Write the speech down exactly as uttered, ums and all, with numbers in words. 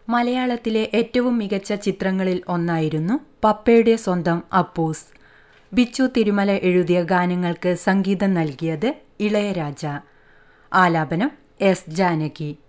മലയാളത്തിലെ ഏറ്റവും മികച്ച ചിത്രങ്ങളിൽ ഒന്നായിരുന്നു പപ്പയുടെ സ്വന്തം അപ്പൂസ്. ബിച്ചു തിരുമല എഴുതിയ ഗാനങ്ങൾക്ക് സംഗീതം നൽകിയത് ഇളയരാജ. ആലാപനം എസ് ജാനകി.